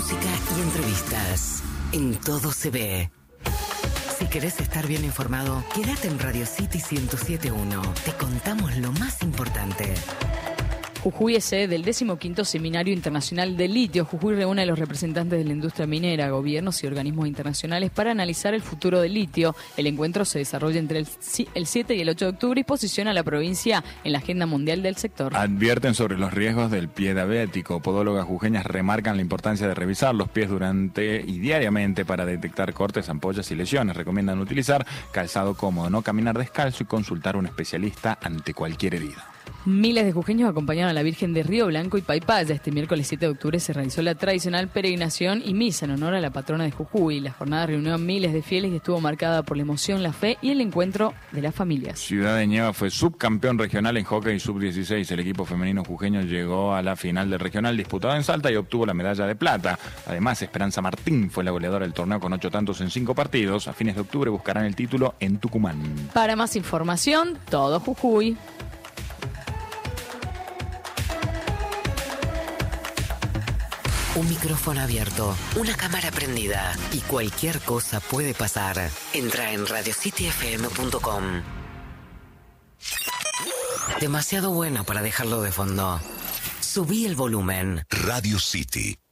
música y entrevistas. En Todo se ve. Si querés estar bien informado, quédate en Radio City 107.1. Te contamos lo más importante. Jujuy es sede del 15º Seminario Internacional de Litio. Jujuy reúne a los representantes de la industria minera, gobiernos y organismos internacionales para analizar el futuro del litio. El encuentro se desarrolla entre el 7 y el 8 de octubre y posiciona a la provincia en la agenda mundial del sector. Advierten sobre los riesgos del pie diabético. Podólogas jujeñas remarcan la importancia de revisar los pies durante y diariamente para detectar cortes, ampollas y lesiones. Recomiendan utilizar calzado cómodo, no caminar descalzo y consultar a un especialista ante cualquier herida. Miles de jujeños acompañaron a la Virgen de Río Blanco y Paipaya. Este miércoles 7 de octubre se realizó la tradicional peregrinación y misa en honor a la patrona de Jujuy. La jornada reunió a miles de fieles y estuvo marcada por la emoción, la fe y el encuentro de las familias. Ciudad de Nieva fue subcampeón regional en hockey sub-16. El equipo femenino jujeño llegó a la final del regional disputado en Salta y obtuvo la medalla de plata. Además, Esperanza Martín fue la goleadora del torneo con 8 tantos en 5 partidos. A fines de octubre buscarán el título en Tucumán. Para más información, Todo Jujuy. Un micrófono abierto, una cámara prendida y cualquier cosa puede pasar. Entra en radiocityfm.com. Demasiado bueno para dejarlo de fondo. Subí el volumen. Radio City.